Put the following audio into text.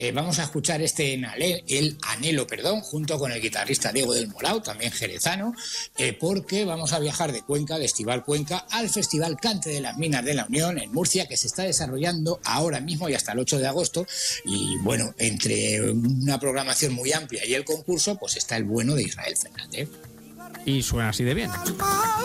Vamos a escuchar el Anhelo, junto con el guitarrista Diego del Moral, también jerezano, porque vamos a viajar de Cuenca, de Estival Cuenca, al Festival Cante de las Minas de la Unión en Murcia, que se está desarrollando ahora mismo y hasta el 8 de agosto. Y bueno, entre una programación muy amplia y el concurso, pues está el bueno de Israel Fernández. Y suena así de bien.